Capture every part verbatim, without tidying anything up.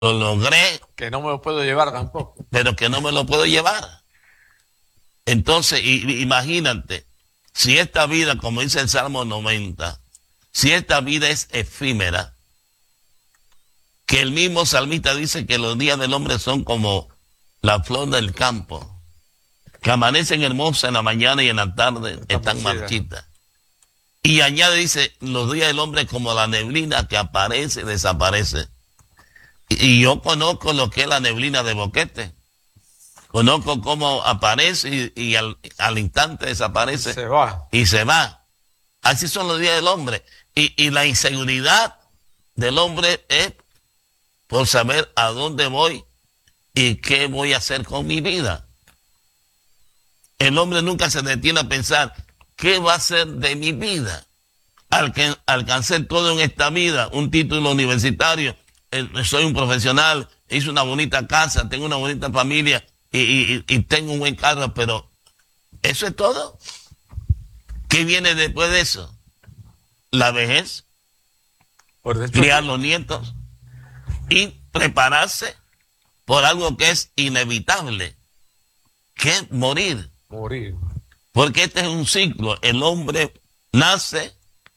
lo logré, que no me lo puedo llevar tampoco. pero que no me lo puedo llevar. Entonces, y, imagínate, si esta vida, como dice el Salmo noventa, si esta vida es efímera, que el mismo salmista dice que los días del hombre son como la flor del campo, que amanecen hermosas en la mañana y en la tarde están marchitas. Y añade, dice, los días del hombre como la neblina que aparece y desaparece. Y, y yo conozco lo que es la neblina de Boquete. Conozco cómo aparece y, y al, al instante desaparece. Se va. Y se va. Así son los días del hombre. Y, y la inseguridad del hombre es por saber a dónde voy y qué voy a hacer con mi vida. El hombre nunca se detiene a pensar, ¿qué va a ser de mi vida? Al que alcancé todo en esta vida, un título universitario, eh, soy un profesional, hice una bonita casa, tengo una bonita familia y, y, y tengo un buen carro, pero ¿eso es todo? ¿Qué viene después de eso? La vejez, Por hecho, criar los nietos y prepararse por algo que es inevitable, que es morir. Morir. Porque este es un ciclo. El hombre nace,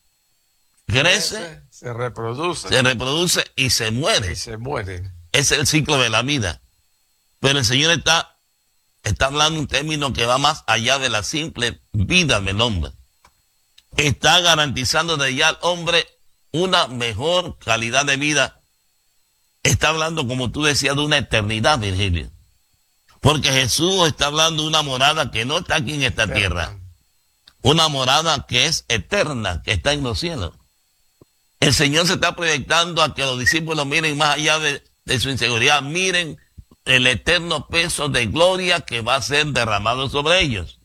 crece, Crece, se reproduce. se reproduce y se muere. Y se muere. Ese es el ciclo de la vida. Pero el Señor está, está hablando un término que va más allá de la simple vida del hombre. Está garantizando de ya al hombre una mejor calidad de vida. Está hablando, como tú decías, de una eternidad, Virgilio. Porque Jesús está hablando de una morada que no está aquí en esta tierra. Una morada que es eterna, que está en los cielos. El Señor se está proyectando a que los discípulos miren más allá de, de su inseguridad. Miren el eterno peso de gloria que va a ser derramado sobre ellos.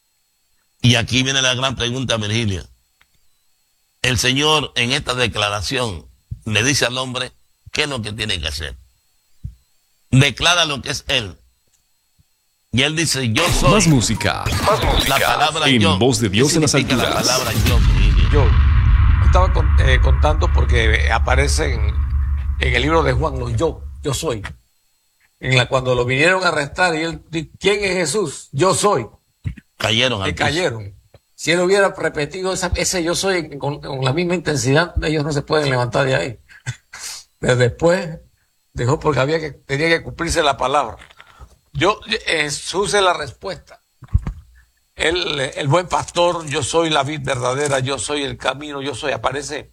Y aquí viene la gran pregunta, Virgilio. El Señor en esta declaración le dice al hombre qué es lo que tiene que hacer. Declara lo que es Él. Y Él dice, yo soy. Más música. Más música. La palabra en yo. voz de Dios en las alturas. La palabra yo, Virgilio? Yo estaba con, eh, contando porque aparece en, en el libro de Juan los yo, yo soy. En la, cuando lo vinieron a arrestar y él, ¿quién es Jesús? Yo soy. Cayeron. Y cayeron. Si él hubiera repetido esa, ese yo soy con, con la misma intensidad, ellos no se pueden levantar de ahí. Pero después dejó porque había que, tenía que cumplirse la palabra. Yo, Jesús es la respuesta. El, el buen pastor, yo soy la vid verdadera, yo soy el camino, yo soy, aparece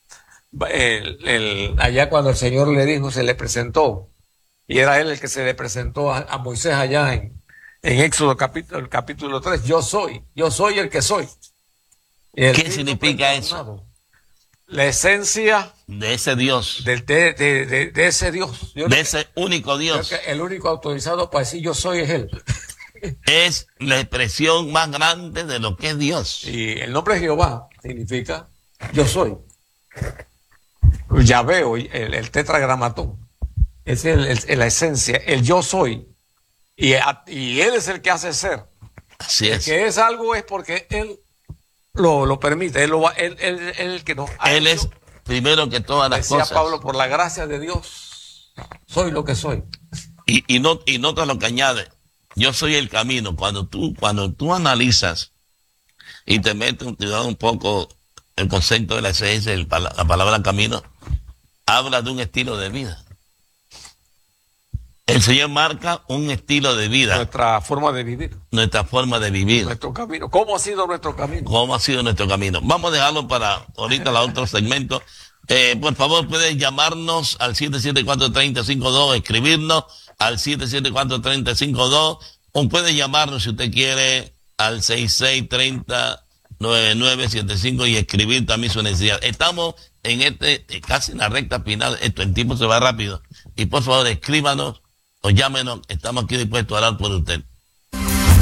el, el, allá cuando el Señor le dijo, se le presentó, y era él el que se le presentó a, a Moisés allá en, en Éxodo capítulo, capítulo tres, yo soy, yo soy el que soy. ¿Qué significa eso? La esencia de ese Dios, de, de, de, de, de ese Dios, yo de ese único Dios. Creo que el único autorizado para decir yo soy es él. Es la expresión más grande de lo que es Dios. Y el nombre Jehová significa yo soy. Yahvé, el, el tetragramatón, es el, el, la esencia, el yo soy. Y, y él es el que hace ser. Así es. El que es algo es porque él lo, lo permite, él, lo va, él, él, él, él el que nos ha Él hecho. es primero que todas las Decía cosas. Pablo, por la gracia de Dios, soy lo que soy. Y, y, no, y nota lo que añade. Yo soy el camino. Cuando tú, cuando tú analizas y te metes te das un poco el concepto de la esencia, el, la palabra camino, habla de un estilo de vida. El Señor marca un estilo de vida. Nuestra forma de vivir. Nuestra forma de vivir. Nuestro camino. ¿Cómo ha sido nuestro camino? ¿Cómo ha sido nuestro camino? Vamos a dejarlo para ahorita el otro segmento. Eh, por favor, pueden llamarnos al siete siete cuatro, tres cero cinco dos, escribirnos al siete siete cuatro, tres cero cinco dos, o puede llamarnos si usted quiere al seis seis tres cero, nueve nueve siete cinco y escribir también su necesidad. Estamos en este, casi en la recta final, esto, el tiempo se va rápido. Y por favor, escríbanos o llámenos, estamos aquí dispuestos a hablar por usted.